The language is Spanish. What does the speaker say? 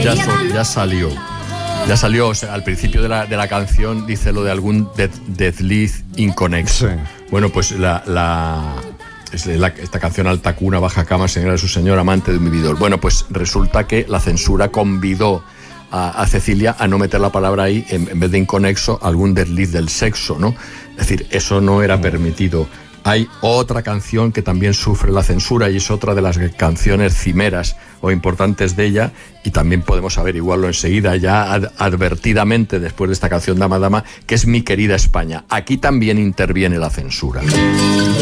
ya salió. Ya salió, o sea, al principio de la canción dice lo de algún desliz inconexo. Sí. Bueno, pues esta canción Alta cuna, baja cama, señora de su señor, amante de un vividor. Bueno, pues resulta que la censura convidó a Cecilia a no meter la palabra ahí, en vez de inconexo, algún desliz del sexo, ¿no? Es decir, eso no era permitido. Hay otra canción que también sufre la censura y es otra de las canciones cimeras o importantes de ella, y también podemos averiguarlo enseguida, ya advertidamente, después de esta canción Dama Dama, que es Mi querida España. Aquí también interviene la censura.